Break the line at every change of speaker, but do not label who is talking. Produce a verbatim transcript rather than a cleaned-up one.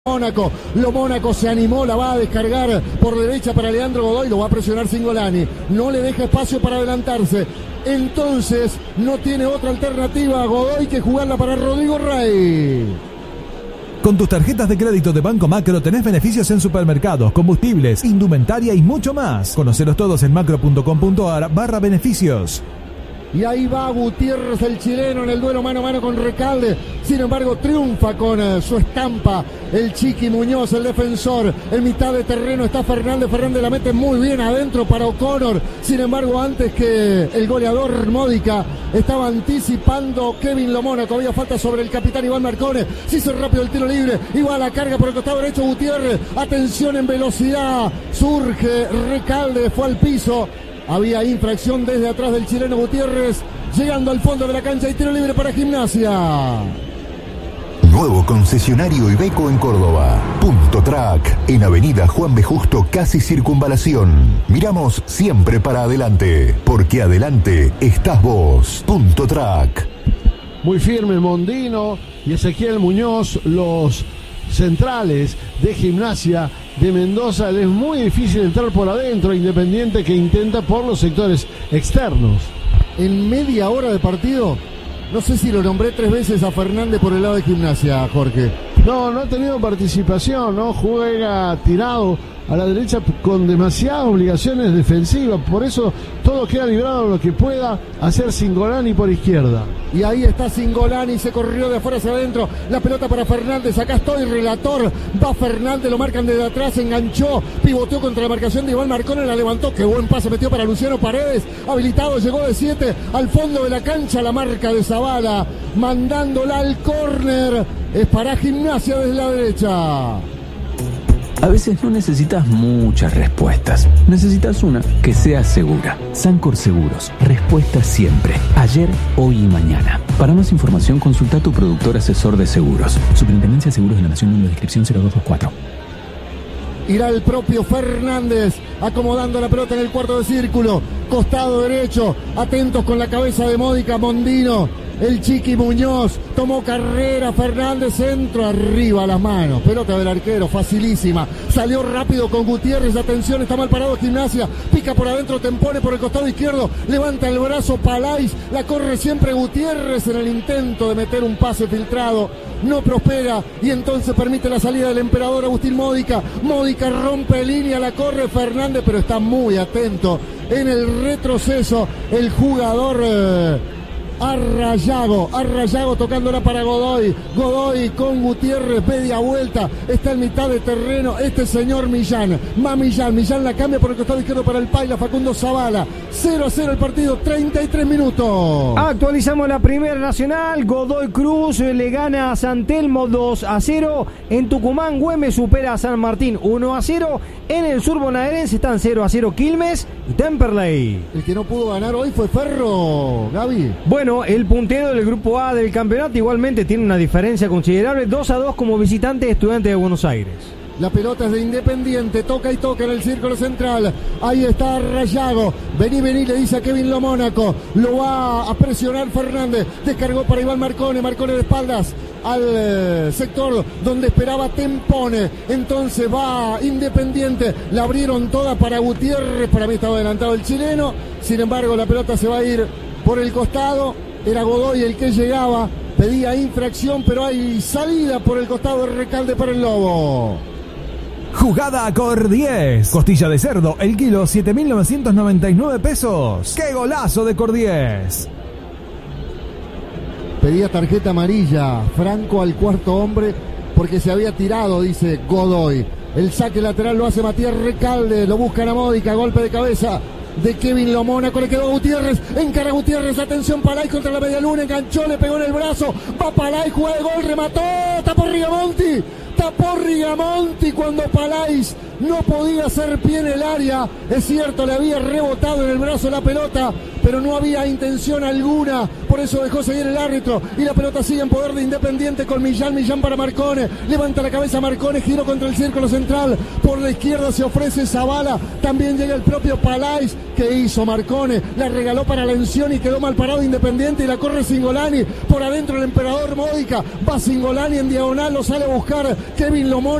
Mónaco, lo Mónaco se animó, la va a descargar por derecha para Leandro Godoy, lo va a presionar Cingolani, no le deja espacio para adelantarse, entonces no tiene otra alternativa Godoy que jugarla para Rodrigo Rey.
Con tus tarjetas de crédito de Banco Macro tenés beneficios en supermercados, combustibles, indumentaria y mucho más. Conocelos todos en macro punto com punto a r barra beneficios.
Y ahí va Gutiérrez, el chileno, en el duelo mano a mano con Recalde. Sin embargo, triunfa con uh, su estampa el Chiqui Muñoz, el defensor. En mitad de terreno está Fernández. Fernández la mete muy bien adentro para O'Connor. Sin embargo, antes que el goleador Módica, estaba anticipando Kevin Lo Mónaco. Había falta sobre el capitán Iván Marcone. Se hizo rápido el tiro libre. Igual la carga por el costado derecho Gutiérrez. Atención en velocidad. Surge Recalde, fue al piso. Había infracción desde atrás del chileno Gutiérrez, llegando al fondo de la cancha y tiro libre para Gimnasia.
Nuevo concesionario Iveco en Córdoba. Punto Track, en Avenida Juan B. Justo, casi Circunvalación. Miramos siempre para adelante, porque adelante estás vos. Punto Track.
Muy firme Mondino y Ezequiel Muñoz, los centrales de Gimnasia de Mendoza. Les es muy difícil entrar por adentro, Independiente que intenta por los sectores externos.
En media hora de partido, no sé si lo nombré tres veces a Fernández por el lado de Gimnasia, Jorge.
No, no ha tenido participación, no juega tirado a la derecha con demasiadas obligaciones defensivas, por eso todo queda librado lo que pueda hacer Cingolani por izquierda.
Y ahí está Cingolani, se corrió de afuera hacia adentro, la pelota para Fernández, acá estoy, relator, va Fernández, lo marcan desde atrás, enganchó, pivoteó contra la marcación de Iván Marcone, la levantó, qué buen pase metió para Luciano Paredes, habilitado, llegó de siete, al fondo de la cancha, la marca de Zavala, mandándola al córner, es para Gimnasia desde la derecha.
A veces no necesitas muchas respuestas. Necesitas una que sea segura. Sancor Seguros. Respuesta siempre. Ayer, hoy y mañana. Para más información, consulta a tu productor asesor de seguros. Superintendencia de Seguros de la Nación, número de inscripción cero dos dos cuatro.
Irá el propio Fernández acomodando la pelota en el cuarto de círculo. Costado derecho. Atentos con la cabeza de Módica, Mondino. El Chiqui Muñoz tomó carrera, Fernández, centro, arriba las manos, pelota del arquero, facilísima, salió rápido con Gutiérrez, atención, está mal parado Gimnasia, pica por adentro, Tempone por el costado izquierdo, levanta el brazo Palais, la corre siempre Gutiérrez en el intento de meter un pase filtrado, no prospera y entonces permite la salida del emperador Agustín Módica, Módica rompe línea, la corre Fernández, pero está muy atento en el retroceso el jugador... Eh, Arrayago, Arrayago tocándola para Godoy, Godoy con Gutiérrez, media vuelta, está en mitad de terreno, este señor Millán, va Millán, Millán la cambia por el costado izquierdo para el Paila, Facundo Zavala, cero a cero el partido, treinta y tres minutos.
Actualizamos la Primera Nacional, Godoy Cruz le gana a San Telmo dos a cero, en Tucumán Güemes supera a San Martín uno a cero, en el sur bonaerense están cero a cero Quilmes y Temperley.
El que no pudo ganar hoy fue Ferro, Gaby.
Bueno, el puntero del grupo A del campeonato igualmente tiene una diferencia considerable, dos a dos como visitante de Estudiantes de Buenos Aires.
La pelota es de Independiente, toca y toca en el círculo central, ahí está Rayago, vení, vení, le dice a Kevin Lo Mónaco, lo va a presionar Fernández, descargó para Iván Marcone, Marcone de espaldas al eh, sector donde esperaba Tempone, entonces va Independiente, la abrieron toda para Gutiérrez, para mí estaba adelantado el chileno, sin embargo la pelota se va a ir por el costado, era Godoy el que llegaba, pedía infracción, pero hay salida por el costado de Recalde para el Lobo.
Jugada Cor diez. Costilla de cerdo, el kilo, siete mil novecientos noventa y nueve pesos. ¡Qué golazo de Cor diez!
Pedía tarjeta amarilla, Franco al cuarto hombre, porque se había tirado, dice Godoy. El saque lateral lo hace Matías Recalde, lo buscan a Módica, golpe de cabeza de Kevin Lo Mónaco, le quedó a Gutiérrez, encara Gutiérrez, atención Palay contra la media luna, enganchó, le pegó en el brazo, va Palay, juega de gol, remató, tapó Rigamonti, tapó Rigamonti, Y cuando Palais no podía hacer pie en el área, es cierto, le había rebotado en el brazo la pelota, pero no había intención alguna, por eso dejó seguir el árbitro, y la pelota sigue en poder de Independiente con Millán, Millán para Marcone, levanta la cabeza Marcone, giró contra el círculo central, por la izquierda se ofrece Zavala, también llega el propio Palais. ¿Qué hizo Marcone? La regaló para Lencioni y quedó mal parado Independiente, y la corre Singolani, por adentro el emperador Módica, va Singolani en diagonal, lo sale a buscar Kevin Lomón.